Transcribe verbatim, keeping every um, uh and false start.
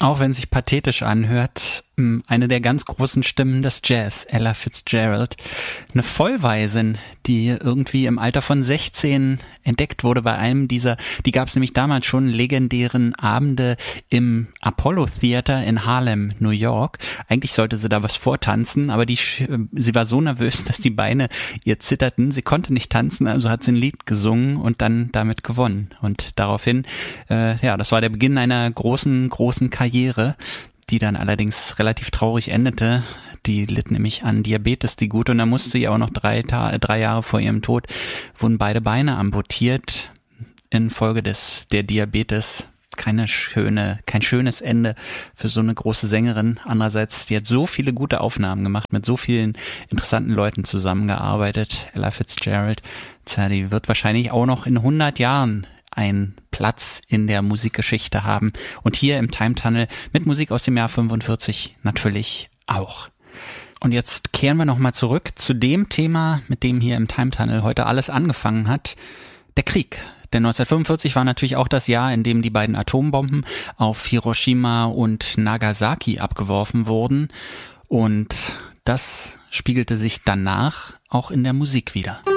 auch wenn sich pathetisch anhört, eine der ganz großen Stimmen des Jazz, Ella Fitzgerald. Eine Vollwaisin, die irgendwie im Alter von sechzehn entdeckt wurde bei einem dieser, die gab es nämlich damals schon, legendären Abende im Apollo Theater in Harlem, New York. Eigentlich sollte sie da was vortanzen, aber die, sie war so nervös, dass die Beine ihr zitterten. Sie konnte nicht tanzen, also hat sie ein Lied gesungen und dann damit gewonnen. Und daraufhin, äh, ja, das war der Beginn einer großen, großen Karriere, die dann allerdings relativ traurig endete. Die litt nämlich an Diabetes, die Gute, und da musste sie auch noch drei, Ta- drei Jahre vor ihrem Tod, wurden beide Beine amputiert infolge des der Diabetes. Keine schöne, kein schönes Ende für so eine große Sängerin. Andererseits, die hat so viele gute Aufnahmen gemacht, mit so vielen interessanten Leuten zusammengearbeitet. Ella Fitzgerald, tja, die wird wahrscheinlich auch noch in hundert Jahren einen Platz in der Musikgeschichte haben. Und hier im Time Tunnel mit Musik aus dem Jahr fünfundvierzig natürlich auch. Und jetzt kehren wir nochmal zurück zu dem Thema, mit dem hier im Time Tunnel heute alles angefangen hat. Der Krieg. Denn neunzehnhundertfünfundvierzig war natürlich auch das Jahr, in dem die beiden Atombomben auf Hiroshima und Nagasaki abgeworfen wurden. Und das spiegelte sich danach auch in der Musik wider.